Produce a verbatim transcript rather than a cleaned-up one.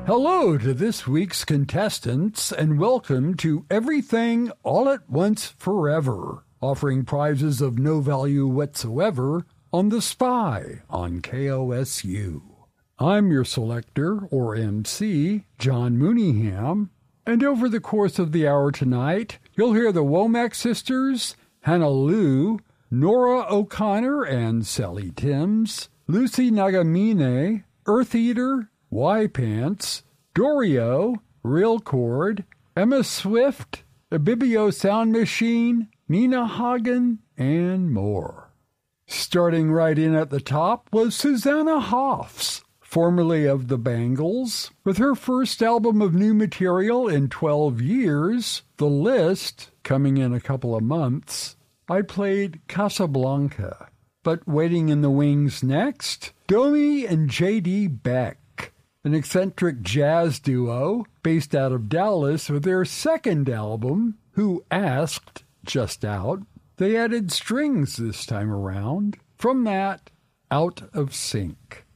Hello to this week's contestants, and welcome to Everything All at Once Forever, offering prizes of no value whatsoever on The Spy on K O S U. I'm your selector, or M C, John Mooneyham, and over the course of the hour tonight, you'll hear the Womack sisters, Hannah Lou, Nora O'Connor and Sally Timms, Lucy Nagamine, Earth Eater, Y-Pants, Dorio, Real Chord, Emma Swift, Abibio Sound Machine, Nina Hagen, and more. Starting right in at the top was Susanna Hoffs, formerly of the Bangles, with her first album of new material in twelve years, The List, coming in a couple of months. I played Casablanca. But waiting in the wings next, Domi and J D Beck, an eccentric jazz duo based out of Dallas with their second album, Who Asked, just out. They added strings this time around. From that, Out of Sync.